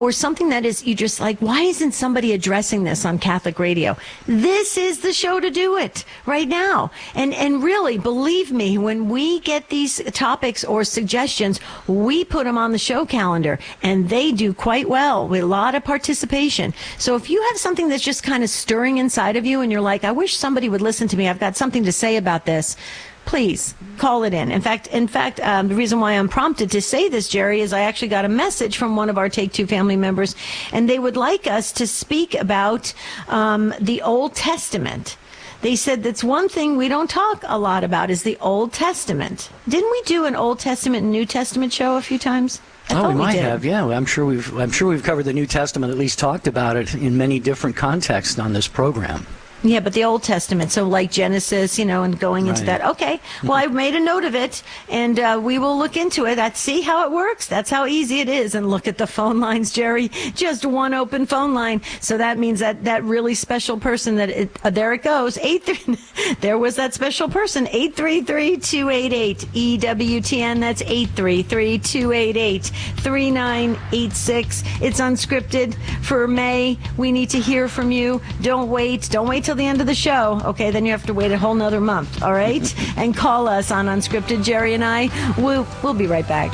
or something that is, you just like, why isn't somebody addressing this on Catholic radio? This is the show to do it right now. And really, believe me, when we get these topics or suggestions, we put them on the show calendar, and they do quite well with a lot of participation. So if you have something that's just kind of stirring inside of you and you're like, I wish somebody would listen to me, I've got something to say about this, please call it in. In fact, the reason why I'm prompted to say this, Jerry, is I actually got a message from one of our Take Two family members, and they would like us to speak about the Old Testament. They said that's one thing we don't talk a lot about is the Old Testament. Didn't we do an Old Testament and New Testament show a few times? Oh, we might have. Yeah, I'm sure we've covered the New Testament, at least talked about it in many different contexts on this program. Yeah, but the Old Testament, so like Genesis, and going into that. Okay, well, I've made a note of it, and we will look into it. See how it works. That's how easy it is. And look at the phone lines, Jerry. Just one open phone line. So that means that really special person, there it goes. There was that special person, 833-288-EWTN. That's 833-288-3986. It's unscripted for May. We need to hear from you. Don't wait till the end of the show. Okay, then you have to wait a whole nother month, all right? And call us on Unscripted. Jerry and I, we'll be right back.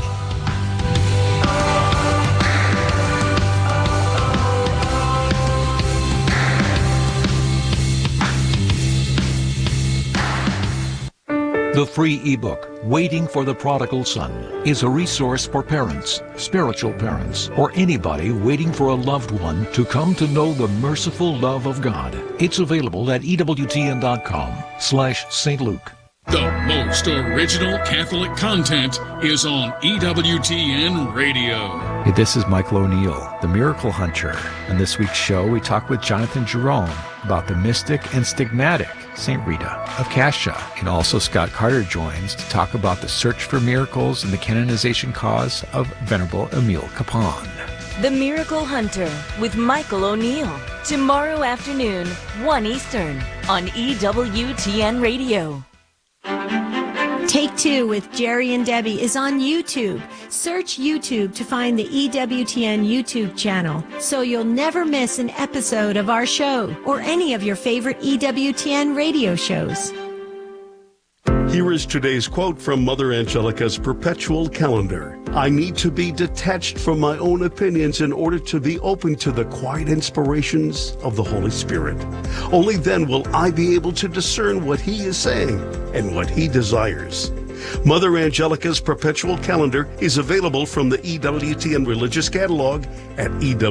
The free ebook, Waiting for the Prodigal Son, is a resource for parents, spiritual parents, or anybody waiting for a loved one to come to know the merciful love of God. It's available at EWTN.com/St. Luke. The most original Catholic content is on EWTN Radio. Hey, this is Michael O'Neill, the Miracle Hunter. On this week's show, we talk with Jonathan Jerome about the mystic and stigmatic St. Rita of Cascia. And also Scott Carter joins to talk about the search for miracles and the canonization cause of Venerable Emile Capon. The Miracle Hunter with Michael O'Neill. Tomorrow afternoon, 1 Eastern, on EWTN Radio. Take Two with Jerry and Debbie is on YouTube. Search YouTube to find the EWTN YouTube channel so you'll never miss an episode of our show or any of your favorite EWTN radio shows. Here is today's quote from Mother Angelica's perpetual calendar. I need to be detached from my own opinions in order to be open to the quiet inspirations of the Holy Spirit. Only then will I be able to discern what He is saying and what He desires. Mother Angelica's perpetual calendar is available from the EWTN Religious Catalog at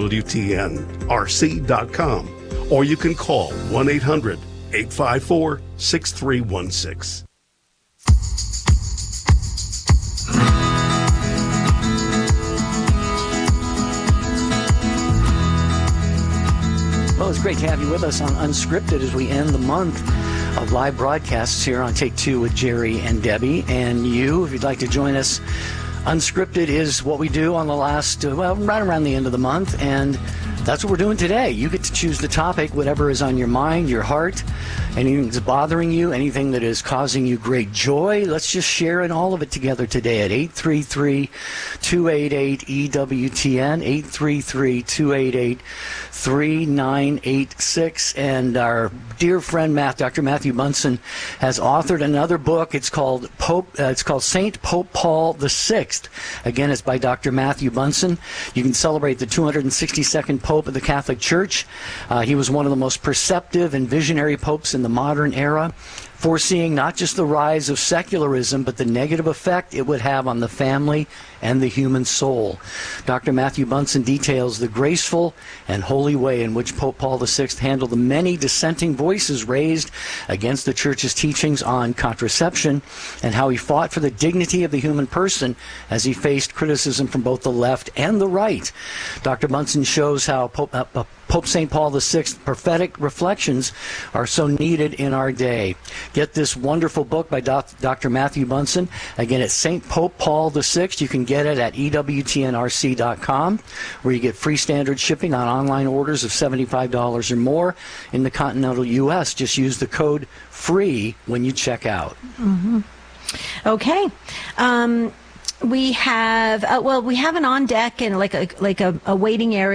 EWTNRC.com, or you can call 1-800-854-6316. Well, it's great to have you with us on Unscripted as we end the month of live broadcasts here on Take Two with Jerry and Debbie. And you, if you'd like to join us, Unscripted is what we do on the last, right around the end of the month. And that's what we're doing today. You get to choose the topic, whatever is on your mind, your heart, anything that's bothering you, anything that is causing you great joy. Let's just share in all of it together today at 833-288-EWTN, 833-288-3986. And our dear friend Dr. Matthew Bunson has authored another book. It's called Saint Pope Paul VI. Again, it's by Dr. Matthew Bunson. You can celebrate the 262nd Pope of the Catholic Church. He was one of the most perceptive and visionary popes in the modern era, foreseeing not just the rise of secularism, but the negative effect it would have on the family and the human soul. Dr. Matthew Bunson details the graceful and holy way in which Pope Paul VI handled the many dissenting voices raised against the Church's teachings on contraception, and how he fought for the dignity of the human person as he faced criticism from both the left and the right. Dr. Bunson shows how Pope St. Paul VI's prophetic reflections are so needed in our day. Get this wonderful book by Dr. Matthew Bunson. Again, it's St. Pope Paul VI. You can get it at EWTNRC.com, where you get free standard shipping on online orders of $75 or more in the continental U.S. Just use the code FREE when you check out. Mm-hmm. Okay. We have we have an on deck and like a waiting area